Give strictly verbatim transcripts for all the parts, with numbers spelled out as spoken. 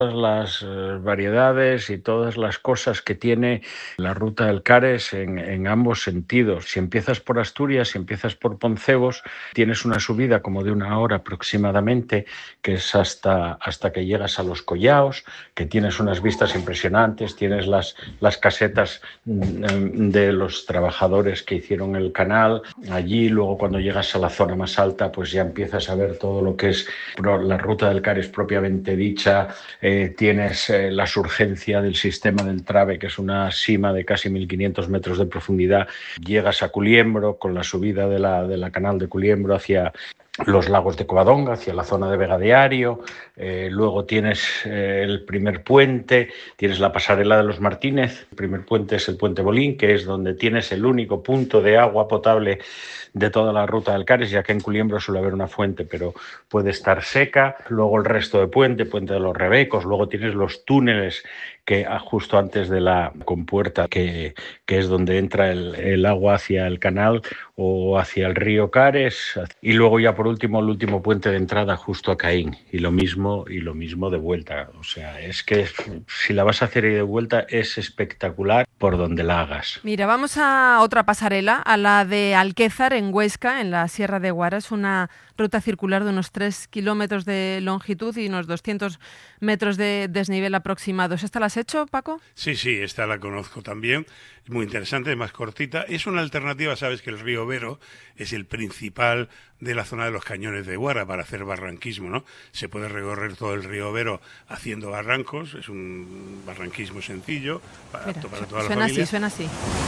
las eh, variedades y todas las cosas que tiene la ruta del Cares en, en ambos sentidos. Si empiezas por Asturias, si empiezas por Poncebos, tienes una subida como de una hora aproximadamente, que es hasta, hasta que llegas a los Collaos, que tienes unas vistas impresionantes, tienes las, las casetas de los trabajadores que hicieron el canal allí. Luego, cuando llegas a la zona más alta, pues ya empiezas a ver todo lo que es la ruta del Cares propiamente dicha. Eh, tienes eh, la surgencia del sistema del Trave, que es una sima de casi mil quinientos metros de profundidad. Llegas a Culiembro con la subida de la, de la canal de Culiembro hacia los lagos de Covadonga, hacia la zona de Vega de Ario. Eh, luego tienes eh, el primer puente, tienes la pasarela de los Martínez. El primer puente es el puente Bolín, que es donde tienes el único punto de agua potable de toda la ruta del Cares, ya que en Culiembro suele haber una fuente, pero puede estar seca. Luego el resto de puente, puente de los Rebecos. Luego tienes los túneles que justo antes de la compuerta, que, que es donde entra el, el agua hacia el canal o hacia el río Cares. Y luego ya por último el último puente de entrada justo a Caín, y lo mismo y lo mismo de vuelta. O sea, es que si la vas a hacer ahí de vuelta es espectacular por donde la hagas. Mira, vamos a otra pasarela, a la de Alquézar en Huesca, en la Sierra de Guara. Es una ruta circular de unos tres kilómetros de longitud y unos doscientos metros de desnivel aproximados. ¿Esta la has hecho, Paco? Sí, sí, esta la conozco también. Es muy interesante, más cortita. Es una alternativa, sabes que el río Vero es el principal de la zona de los cañones de Guara para hacer barranquismo, ¿no? Se puede recorrer todo el río Vero haciendo barrancos, es un barranquismo sencillo, para, Mira, apto para toda la suena familia. así, suena así.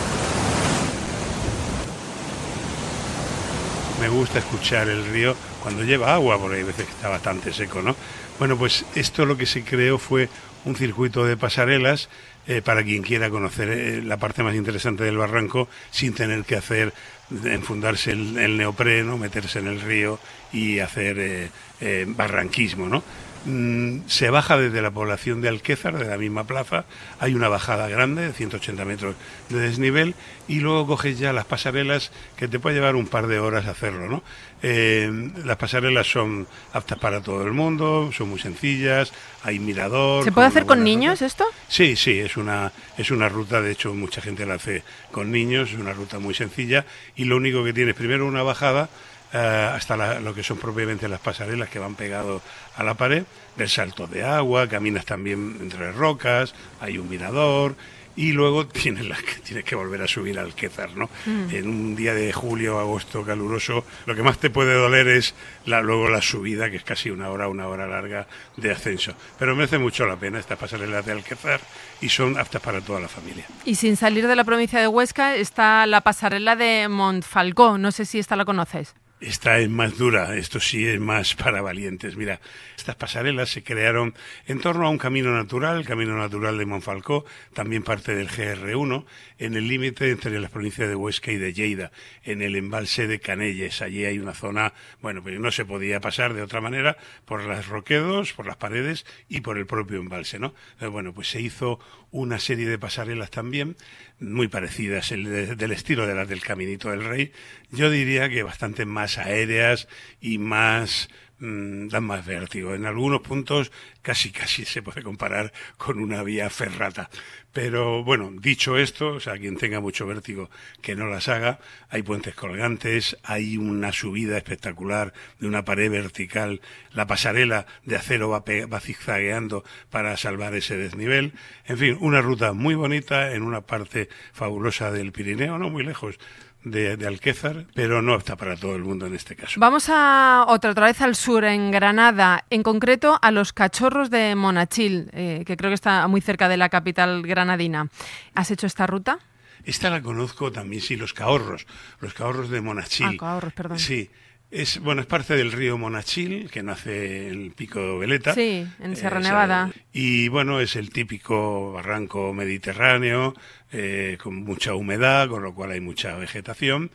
Me gusta escuchar el río cuando lleva agua, porque hay veces que está bastante seco, ¿no? Bueno, pues esto lo que se creó fue un circuito de pasarelas eh, para quien quiera conocer eh, la parte más interesante del barranco sin tener que hacer, enfundarse el, el neopreno, meterse en el río y hacer eh, eh, barranquismo, ¿no? Mm, se baja desde la población de Alquézar, de la misma plaza, hay una bajada grande de ciento ochenta metros de desnivel y luego coges ya las pasarelas que te puede llevar un par de horas hacerlo, ¿no? Eh, las pasarelas son aptas para todo el mundo, son muy sencillas, hay mirador. ¿Se puede hacer con niños ruta. esto? Sí, sí, es una, es una ruta, de hecho mucha gente la hace con niños, es una ruta muy sencilla y lo único que tiene es primero una bajada Uh, hasta la, lo que son propiamente las pasarelas que van pegados a la pared, del salto de agua, caminas también entre rocas, hay un mirador y luego tienes, la, tienes que volver a subir al Alquézar, ¿no? Mm. En un día de julio, agosto caluroso, lo que más te puede doler es la, luego la subida, que es casi una hora, una hora larga de ascenso. Pero merece mucho la pena estas pasarelas de Alquézar y son aptas para toda la familia. Y sin salir de la provincia de Huesca está la pasarela de Montfalcó, no sé si esta la conoces. Esta es más dura, esto sí es más para valientes. Mira, estas pasarelas se crearon en torno a un camino natural, el camino natural de Montfalcó, también parte del G R uno, en el límite entre las provincias de Huesca y de Lleida, en el embalse de Canelles. Allí hay una zona, bueno, pues no se podía pasar de otra manera por las roquedos, por las paredes y por el propio embalse, ¿no? Bueno, pues se hizo una serie de pasarelas también, muy parecidas, el de, del estilo de las del Caminito del Rey. Yo diría que bastante más aéreas y más mmm, dan más vértigo. En algunos puntos casi casi se puede comparar con una vía ferrata. Pero bueno, dicho esto, o sea, quien tenga mucho vértigo que no las haga. Hay puentes colgantes, hay una subida espectacular de una pared vertical. La pasarela de acero va, va zigzagueando para salvar ese desnivel. En fin, una ruta muy bonita en una parte fabulosa del Pirineo, no muy lejos De, de Alquézar, pero no está para todo el mundo en este caso. Vamos a otra, otra vez al sur, en Granada, en concreto a los Cachorros de Monachil, eh, que creo que está muy cerca de la capital granadina. ¿Has hecho esta ruta? Esta la conozco también, sí, los Cahorros, los Cahorros de Monachil. Ah, Cahorros, perdón. Sí. Es, bueno, es parte del río Monachil, que nace en el Pico Veleta. Sí, en Sierra eh, Nevada. Y bueno, es el típico barranco mediterráneo, eh, con mucha humedad, con lo cual hay mucha vegetación.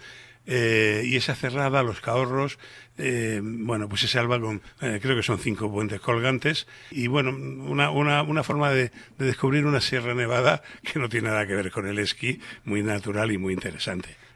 Eh, y esa cerrada, los Cahorros, eh, bueno, pues se salva con, eh, creo que son cinco puentes colgantes. Y bueno, una, una, una forma de, de descubrir una Sierra Nevada que no tiene nada que ver con el esquí, muy natural y muy interesante.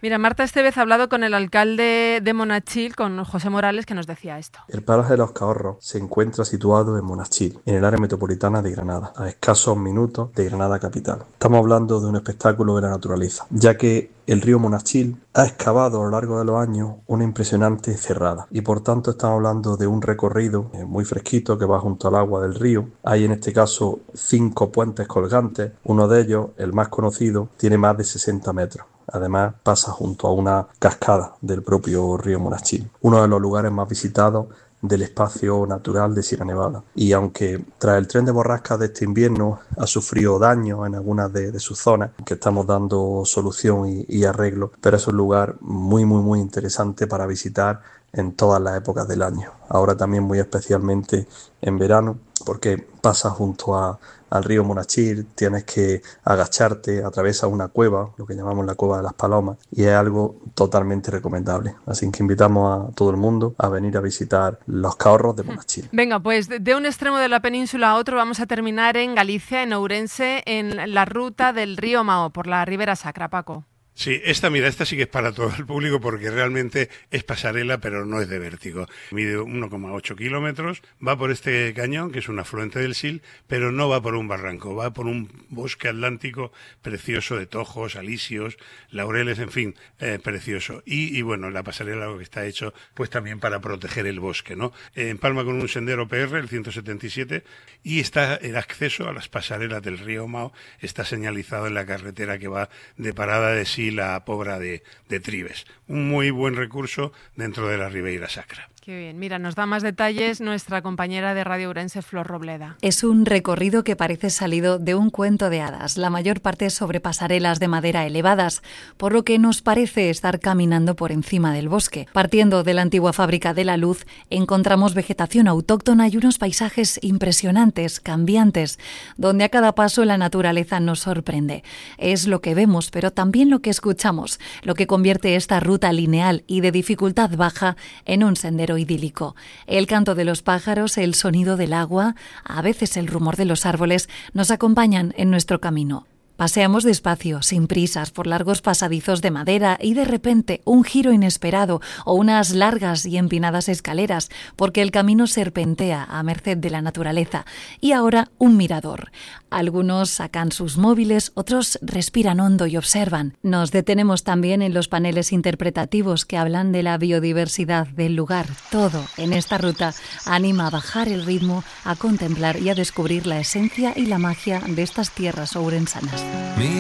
Mira, Marta Estevez ha hablado con el alcalde de Monachil, con José Morales, que nos decía esto. El paraje de Los Cahorros se encuentra situado en Monachil, en el área metropolitana de Granada, a escasos minutos de Granada capital. Estamos hablando de un espectáculo de la naturaleza, ya que el río Monachil ha excavado a lo largo de los años una impresionante cerrada y por tanto estamos hablando de un recorrido muy fresquito que va junto al agua del río. Hay en este caso cinco puentes colgantes, uno de ellos, el más conocido, tiene más de sesenta metros. Además pasa junto a una cascada del propio río Monachil, uno de los lugares más visitados del espacio natural de Sierra Nevada. Y aunque tras el tren de borrascas de este invierno ha sufrido daños en algunas de, de sus zonas, que estamos dando solución y, y arreglo, pero es un lugar muy muy muy interesante para visitar en todas las épocas del año. Ahora también muy especialmente en verano, porque pasas junto a, al río Monachil, tienes que agacharte, atraviesas una cueva, lo que llamamos la Cueva de las Palomas, y es algo totalmente recomendable. Así que invitamos a todo el mundo a venir a visitar Los Cahorros de Monachil. Venga, pues de un extremo de la península a otro vamos a terminar en Galicia, en Ourense, en la ruta del río Mao, por la Ribera Sacra, Paco. Sí, esta, mira, esta sí que es para todo el público porque realmente es pasarela, pero no es de vértigo. Mide uno coma ocho kilómetros, va por este cañón, que es un afluente del Sil, pero no va por un barranco, va por un bosque atlántico precioso de tojos, alisios, laureles, en fin, eh, precioso. Y, y bueno, la pasarela lo que está hecho, pues también para proteger el bosque, ¿no? En Palma con un sendero P R, el ciento setenta y siete, y está el acceso a las pasarelas del río Mao, está señalizado en la carretera que va de Parada de Sil la Pobra de, de Tribes. Un muy buen recurso dentro de la Ribeira Sacra. Qué bien. Mira, nos da más detalles nuestra compañera de Radio Ourense, Flor Robleda. Es un recorrido que parece salido de un cuento de hadas, la mayor parte sobre pasarelas de madera elevadas, por lo que nos parece estar caminando por encima del bosque. Partiendo de la antigua fábrica de la luz, encontramos vegetación autóctona y unos paisajes impresionantes, cambiantes, donde a cada paso la naturaleza nos sorprende. Es lo que vemos, pero también lo que escuchamos, lo que convierte esta ruta lineal y de dificultad baja en un sendero idílico. El canto de los pájaros, el sonido del agua, a veces el rumor de los árboles, nos acompañan en nuestro camino. Paseamos despacio, sin prisas, por largos pasadizos de madera y de repente un giro inesperado o unas largas y empinadas escaleras, porque el camino serpentea a merced de la naturaleza. Y ahora un mirador. Algunos sacan sus móviles, otros respiran hondo y observan. Nos detenemos también en los paneles interpretativos que hablan de la biodiversidad del lugar. Todo en esta ruta anima a bajar el ritmo, a contemplar y a descubrir la esencia y la magia de estas tierras ourensanas.